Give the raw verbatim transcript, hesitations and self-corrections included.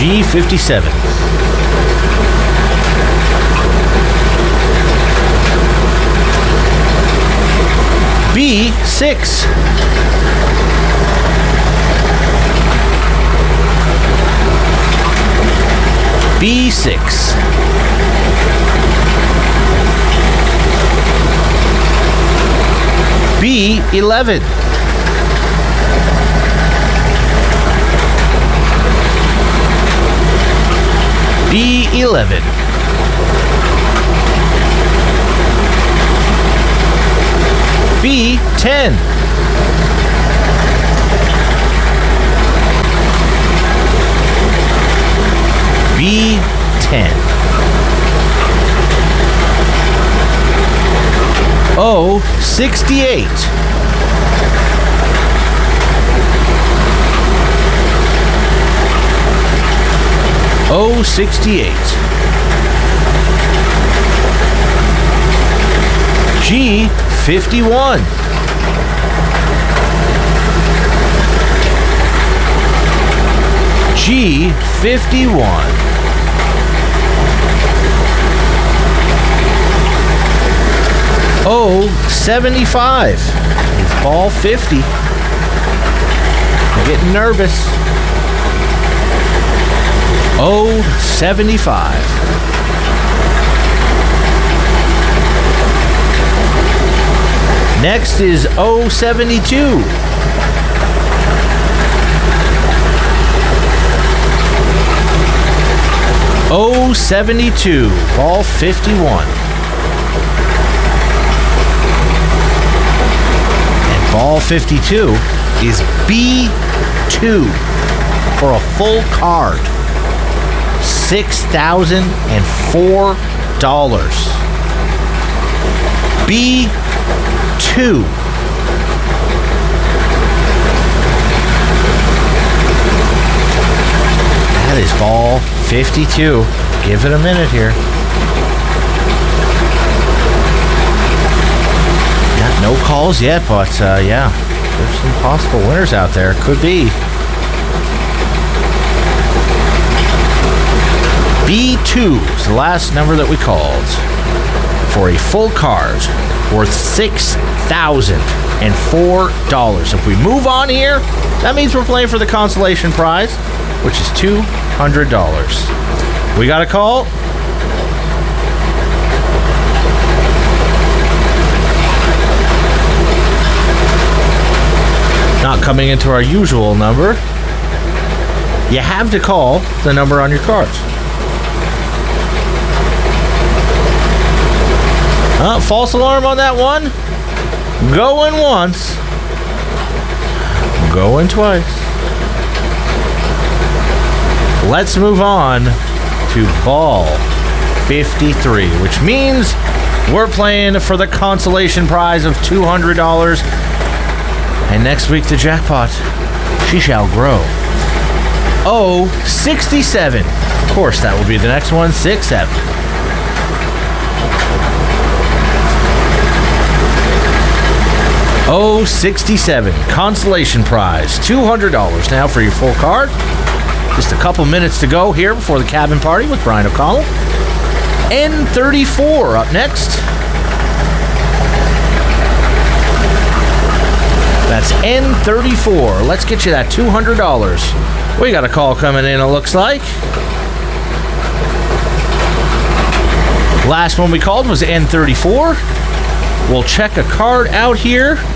G fifty-seven. B six. B six. B eleven. B eleven. B ten. B ten. O sixty-eight. O sixty-eight. G fifty-one. G fifty-one. O seventy-five. It's ball fifty. I'm getting nervous. O seventy-five. Next is O seventy-two. O seventy-two, ball fifty-one. And ball fifty-two is B two for a full card. six thousand four dollars. B two. That is ball fifty-two. Give it a minute here. Got no calls yet, but uh, yeah, there's some possible winners out there. Could be. B two is the last number that we called for a full card worth six thousand four dollars. If we move on here, that means we're playing for the consolation prize, which is two hundred dollars. We got a call. Not coming into our usual number. You have to call the number on your cards. Uh, false alarm on that one. Going once. Going twice. Let's move on to ball fifty-three, which means we're playing for the consolation prize of two hundred dollars. And next week, the jackpot, she shall grow. Oh, sixty-seven. Of course, that will be the next one, six seven. Oh, sixty-seven. Consolation prize, two hundred dollars now for your full card. Just a couple minutes to go here before the cabin party with Brian O'Connell. N thirty-four up next. That's N thirty-four. Let's get you that two hundred dollars. We got a call coming in, it looks like. Last one we called was N thirty-four. We'll check a card out here.